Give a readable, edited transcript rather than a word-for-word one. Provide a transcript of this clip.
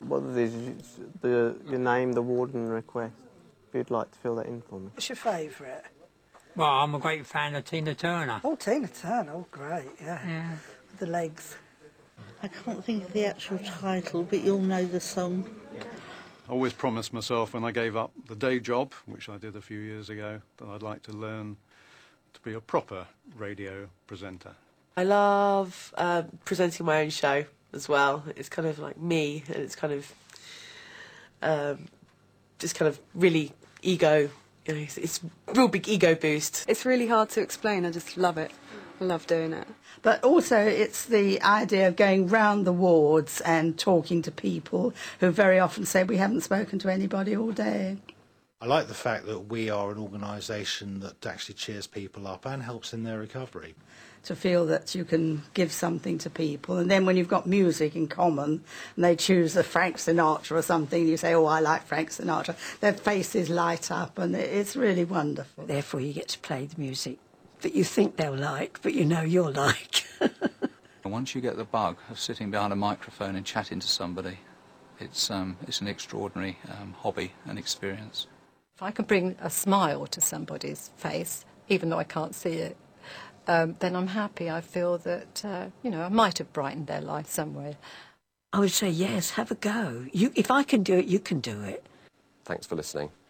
What is your name, the warden request? If you'd like to fill that in for me. What's your favourite? Well, I'm a great fan of Tina Turner. Oh, Tina Turner, oh great, yeah. With the legs. I can't think of the actual title, but you'll know the song. I always promised myself when I gave up the day job, which I did a few years ago, that I'd like to learn to be a proper radio presenter. I love presenting my own show as well. It's kind of like me, and it's kind of just kind of really ego. You know, it's a real big ego boost. It's really hard to explain. I just love it. I love doing it. But also it's the idea of going round the wards and talking to people who very often say we haven't spoken to anybody all day. I like the fact that we are an organisation that actually cheers people up and helps in their recovery. To feel that you can give something to people, and then when you've got music in common and they choose a Frank Sinatra or something, you say, oh, I like Frank Sinatra, their faces light up and it's really wonderful. Therefore you get to play the music that you think they'll like, but you know you'll like. Once you get the bug of sitting behind a microphone and chatting to somebody, it's an extraordinary hobby and experience. If I can bring a smile to somebody's face, even though I can't see it, then I'm happy. I feel that, you know, I might have brightened their life somewhere. I would say, yes, have a go. If I can do it, you can do it. Thanks for listening.